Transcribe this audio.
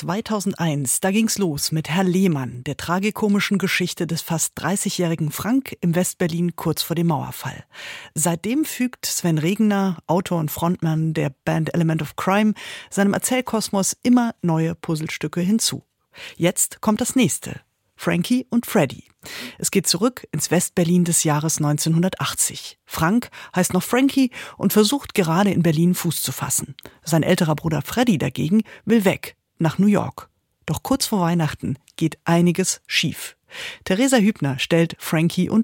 2001, da ging's los mit Herr Lehmann, der tragikomischen Geschichte des fast 30-jährigen Frank im Westberlin kurz vor dem Mauerfall. Seitdem fügt Sven Regener, Autor und Frontmann der Band Element of Crime, seinem Erzählkosmos immer neue Puzzlestücke hinzu. Jetzt kommt das nächste: Frankie und Freddy. Es geht zurück ins Westberlin des Jahres 1980. Frank heißt noch Frankie und versucht gerade in Berlin Fuß zu fassen. Sein älterer Bruder Freddy dagegen will weg, nach New York. Doch kurz vor Weihnachten geht einiges schief. Theresa Hübner stellt Frankie und